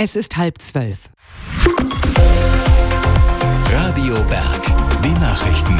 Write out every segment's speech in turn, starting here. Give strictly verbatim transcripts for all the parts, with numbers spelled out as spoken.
Es ist halb zwölf. Radio Berg, die Nachrichten.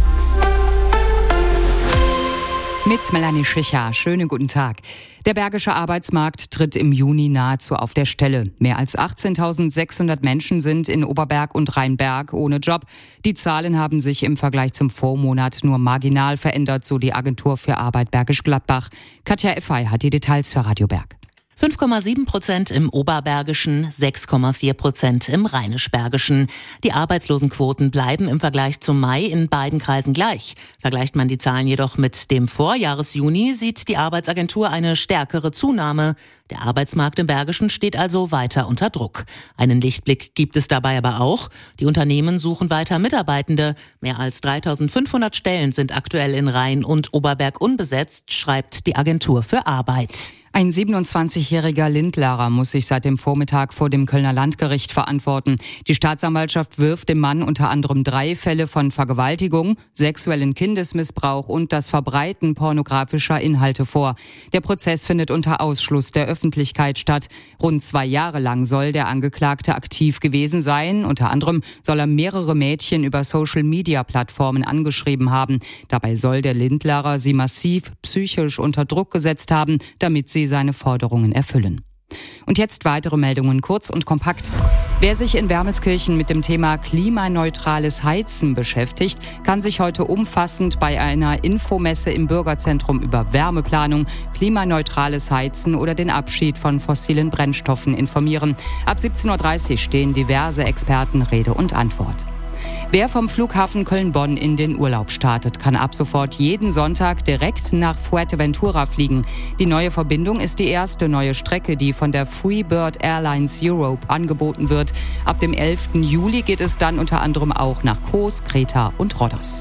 Mit Melanie Schicher. Schönen guten Tag. Der bergische Arbeitsmarkt tritt im Juni nahezu auf der Stelle. Mehr als achtzehntausendsechshundert Menschen sind in Oberberg und Rheinberg ohne Job. Die Zahlen haben sich im Vergleich zum Vormonat nur marginal verändert, so die Agentur für Arbeit Bergisch Gladbach. Katja Effey hat die Details für Radio Berg. fünf Komma sieben Prozent im Oberbergischen, sechs Komma vier Prozent im Rheinisch-Bergischen. Die Arbeitslosenquoten bleiben im Vergleich zum Mai in beiden Kreisen gleich. Vergleicht man die Zahlen jedoch mit dem Vorjahresjuni, sieht die Arbeitsagentur eine stärkere Zunahme. Der Arbeitsmarkt im Bergischen steht also weiter unter Druck. Einen Lichtblick gibt es dabei aber auch. Die Unternehmen suchen weiter Mitarbeitende. Mehr als dreitausendfünfhundert Stellen sind aktuell in Rhein und Oberberg unbesetzt, schreibt die Agentur für Arbeit. Ein siebenundzwanzigjähriger Lindlarer muss sich seit dem Vormittag vor dem Kölner Landgericht verantworten. Die Staatsanwaltschaft wirft dem Mann unter anderem drei Fälle von Vergewaltigung, sexuellen Kindesmissbrauch und das Verbreiten pornografischer Inhalte vor. Der Prozess findet unter Ausschluss der Öffentlichkeit statt. Rund zwei Jahre lang soll der Angeklagte aktiv gewesen sein. Unter anderem soll er mehrere Mädchen über Social-Media-Plattformen angeschrieben haben. Dabei soll der Lindlarer sie massiv psychisch unter Druck gesetzt haben, damit sie seine Forderungen erfüllen. Und jetzt weitere Meldungen kurz und kompakt. Wer sich in Wermelskirchen mit dem Thema klimaneutrales Heizen beschäftigt, kann sich heute umfassend bei einer Infomesse im Bürgerzentrum über Wärmeplanung, klimaneutrales Heizen oder den Abschied von fossilen Brennstoffen informieren. Ab siebzehn Uhr dreißig stehen diverse Experten Rede und Antwort. Wer vom Flughafen Köln-Bonn in den Urlaub startet, kann ab sofort jeden Sonntag direkt nach Fuerteventura fliegen. Die neue Verbindung ist die erste neue Strecke, die von der Freebird Airlines Europe angeboten wird. Ab dem elften Juli geht es dann unter anderem auch nach Kos, Kreta und Rhodos.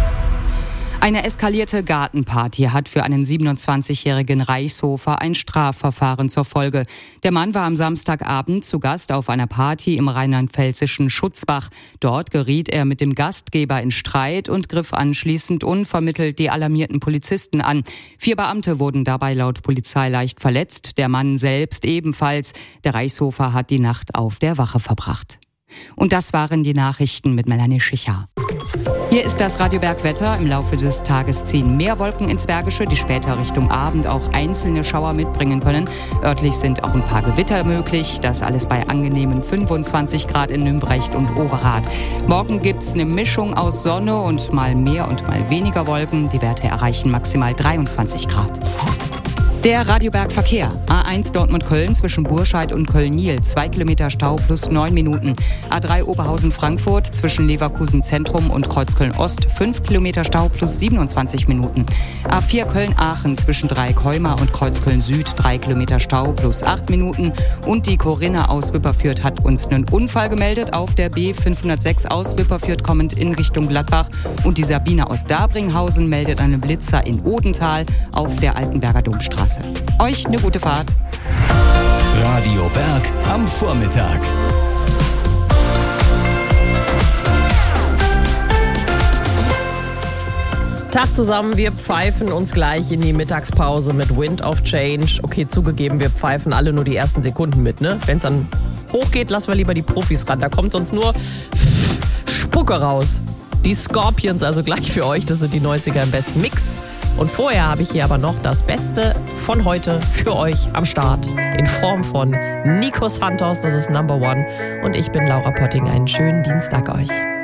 Eine eskalierte Gartenparty hat für einen siebenundzwanzigjährigen Reichshofer ein Strafverfahren zur Folge. Der Mann war am Samstagabend zu Gast auf einer Party im rheinland-pfälzischen Schutzbach. Dort geriet er mit dem Gastgeber in Streit und griff anschließend unvermittelt die alarmierten Polizisten an. Vier Beamte wurden dabei laut Polizei leicht verletzt, der Mann selbst ebenfalls. Der Reichshofer hat die Nacht auf der Wache verbracht. Und das waren die Nachrichten mit Melanie Schicher. Hier ist das Radio Berg Wetter. Im Laufe des Tages ziehen mehr Wolken ins Bergische, die später Richtung Abend auch einzelne Schauer mitbringen können. Örtlich sind auch ein paar Gewitter möglich. Das alles bei angenehmen fünfundzwanzig Grad in Nümbrecht und Overath. Morgen gibt's eine Mischung aus Sonne und mal mehr und mal weniger Wolken. Die Werte erreichen maximal dreiundzwanzig Grad. Der Radio Berg Verkehr. A eins Dortmund-Köln zwischen Burscheid und Köln-Niel. Zwei Kilometer Stau plus neun Minuten. A drei Oberhausen-Frankfurt zwischen Leverkusen Zentrum und Kreuzköln-Ost. Fünf Kilometer Stau plus siebenundzwanzig Minuten. A vier Köln-Aachen zwischen Dreieckheuma und Kreuzköln-Süd. Drei Kilometer Stau plus acht Minuten. Und die Corinna aus Wipperfürth hat uns einen Unfall gemeldet auf der B fünfhundertsechs aus Wipperfürth kommend in Richtung Gladbach. Und die Sabine aus Dabringhausen meldet einen Blitzer in Odenthal auf der Altenberger Domstraße. Euch eine gute Fahrt. Radio Berg am Vormittag. Tag zusammen, wir pfeifen uns gleich in die Mittagspause mit Wind of Change. Okay, zugegeben, wir pfeifen alle nur die ersten Sekunden mit, ne? Wenn es dann hochgeht, lassen wir lieber die Profis ran. Da kommt sonst nur Spucke raus. Die Scorpions also gleich für euch, das sind die neunziger im besten Mix. Und vorher habe ich hier aber noch das Beste von heute für euch am Start in Form von Nico Santos, das ist Number One. Und ich bin Laura Pötting. Einen schönen Dienstag euch.